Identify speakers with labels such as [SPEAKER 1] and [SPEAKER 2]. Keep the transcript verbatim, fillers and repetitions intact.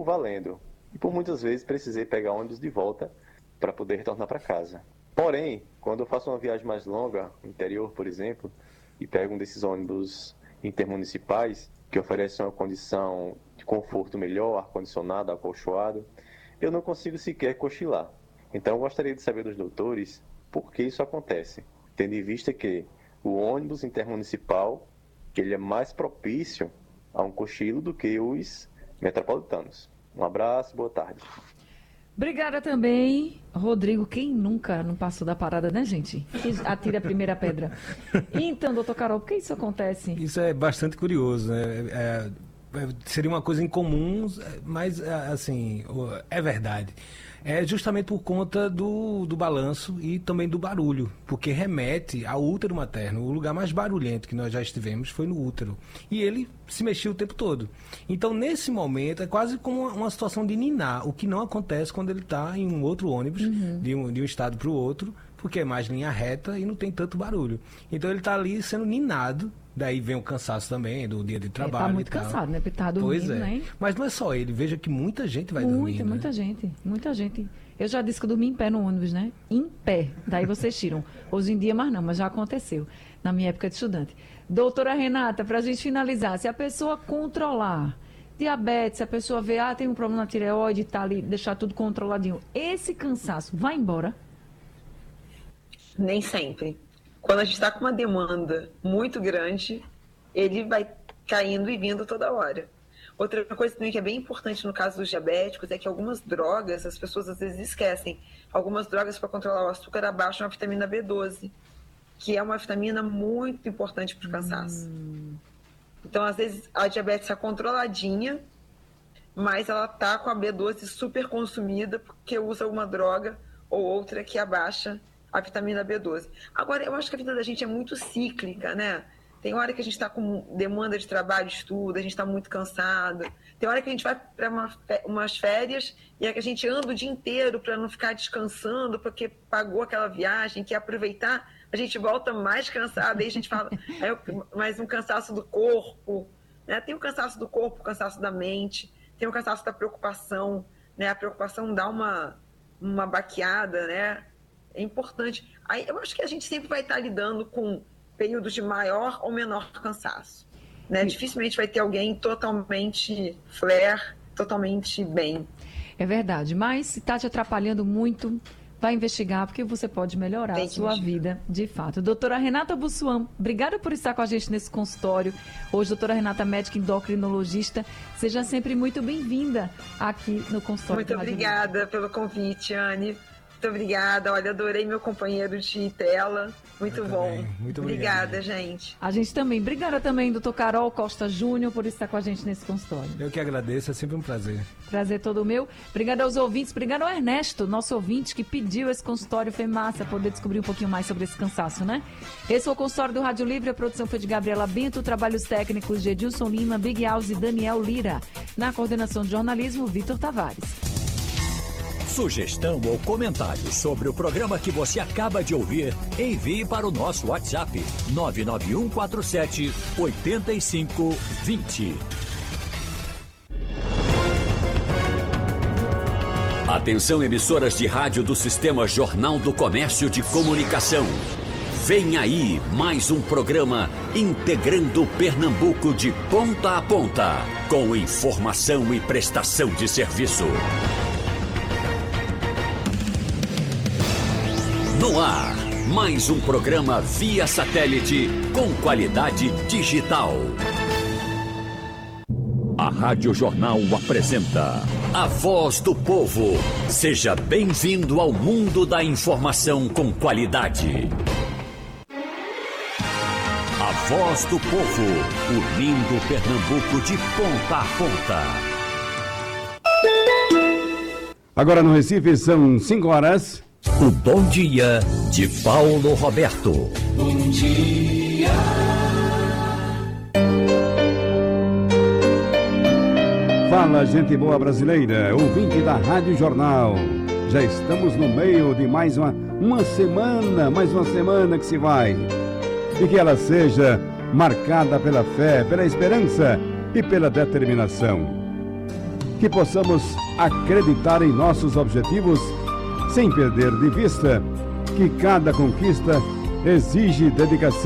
[SPEAKER 1] valendo. E por muitas vezes precisei pegar ônibus de volta para poder retornar para casa. Porém, quando eu faço uma viagem mais longa, no interior, por exemplo, e pego um desses ônibus intermunicipais, que oferecem uma condição de conforto melhor, ar-condicionado, acolchoado, eu não consigo sequer cochilar. Então eu gostaria de saber dos doutores por que isso acontece, tendo em vista que o ônibus intermunicipal, que ele é mais propício a um cochilo do que os metropolitanos. Um abraço, boa tarde.
[SPEAKER 2] Obrigada também, Rodrigo. Quem nunca não passou da parada, né, gente? Que atira a primeira pedra. Então, doutor Carol, por que isso acontece?
[SPEAKER 3] Isso é bastante curioso, né? É, é, seria uma coisa incomum, mas, assim, é verdade. É justamente por conta do, do balanço e também do barulho, porque remete ao útero materno. O lugar mais barulhento que nós já estivemos foi no útero. E ele se mexia o tempo todo. Então, nesse momento, é quase como uma, uma situação de ninar, o que não acontece quando ele está em um outro ônibus, uhum. de, um, de um estado para o outro, porque é mais linha reta e não tem tanto barulho. Então, ele está ali sendo ninado. Daí vem o cansaço também do dia de trabalho.
[SPEAKER 2] Ele tá muito
[SPEAKER 3] e tal.
[SPEAKER 2] cansado, né? Porque tá dormindo,
[SPEAKER 3] pois é.
[SPEAKER 2] Né?
[SPEAKER 3] Mas não é só ele. Veja que muita gente vai
[SPEAKER 2] muita,
[SPEAKER 3] dormir.
[SPEAKER 2] Muita, muita
[SPEAKER 3] né?
[SPEAKER 2] gente. Muita gente. Eu já disse que eu dormi em pé no ônibus, né? Em pé. Daí vocês tiram. Hoje em dia, mais não, mas já aconteceu. Na minha época de estudante. Doutora Renata, pra gente finalizar. Se a pessoa controlar diabetes, se a pessoa vê, ah, tem um problema na tireoide e tá ali, deixar tudo controladinho. Esse cansaço vai embora?
[SPEAKER 4] Nem sempre. Quando a gente está com uma demanda muito grande, ele vai caindo e vindo toda hora. Outra coisa também que é bem importante no caso dos diabéticos é que algumas drogas, as pessoas às vezes esquecem, algumas drogas para controlar o açúcar abaixam a vitamina B doze, que é uma vitamina muito importante para o cansaço. Hum. Então, às vezes, a diabetes está controladinha, mas ela está com a B doze super consumida porque usa alguma droga ou outra que abaixa a vitamina B doze. Agora, eu acho que a vida da gente é muito cíclica, né? Tem hora que a gente está com demanda de trabalho, estudo, a gente está muito cansado. Tem hora que a gente vai para uma, umas férias e é que a gente anda o dia inteiro para não ficar descansando, porque pagou aquela viagem, quer aproveitar, a gente volta mais cansado, aí a gente fala, é mais um cansaço do corpo, né? Tem o cansaço do corpo, o cansaço da mente, tem o cansaço da preocupação, né? A preocupação dá uma, uma baqueada, né? É importante. Aí eu acho que a gente sempre vai estar lidando com períodos de maior ou menor cansaço, né? Dificilmente vai ter alguém totalmente flare, totalmente bem.
[SPEAKER 2] É verdade, mas se está te atrapalhando muito, vai investigar, porque você pode melhorar a sua investigar. vida, de fato. Doutora Renata Bussuam, obrigada por estar com a gente nesse consultório. Hoje, doutora Renata, médica endocrinologista, seja sempre muito bem-vinda aqui no consultório.
[SPEAKER 4] Muito obrigada pelo convite, Anne. Muito obrigada. Olha, adorei meu companheiro de tela. Muito
[SPEAKER 3] Eu
[SPEAKER 4] bom.
[SPEAKER 3] também. Muito
[SPEAKER 4] obrigada,
[SPEAKER 3] obrigado.
[SPEAKER 4] gente.
[SPEAKER 2] A gente também. Obrigada também, doutor Carol Costa Júnior, por estar com a gente nesse consultório.
[SPEAKER 3] Eu que agradeço, é sempre um prazer.
[SPEAKER 2] Prazer todo meu. Obrigada aos ouvintes. Obrigada ao Ernesto, nosso ouvinte, que pediu esse consultório. Foi massa poder descobrir um pouquinho mais sobre esse cansaço, né? Esse foi o consultório do Rádio Livre. A produção foi de Gabriela Bento, trabalhos técnicos de Edilson Lima, Big House e Daniel Lira. Na coordenação de jornalismo, Vitor Tavares.
[SPEAKER 5] Sugestão ou comentário sobre o programa que você acaba de ouvir, envie para o nosso WhatsApp nove nove um quatro sete oito cinco dois zero. Atenção, emissoras de rádio do Sistema Jornal do Comércio de Comunicação. Vem aí mais um programa integrando Pernambuco de ponta a ponta, com informação e prestação de serviço. No ar, mais um programa via satélite com qualidade digital. A Rádio Jornal apresenta A Voz do Povo. Seja bem-vindo ao mundo da informação com qualidade. A Voz do Povo, unindo Pernambuco de ponta a ponta.
[SPEAKER 6] Agora no Recife são cinco horas.
[SPEAKER 5] O Bom Dia de Paulo Roberto.
[SPEAKER 7] Bom dia.
[SPEAKER 6] Fala, gente boa brasileira, ouvinte da Rádio Jornal. Já estamos no meio de mais uma, uma semana, mais uma semana que se vai. E que ela seja marcada pela fé, pela esperança e pela determinação. que possamos acreditar em nossos objetivos sem perder de vista que cada conquista exige dedicação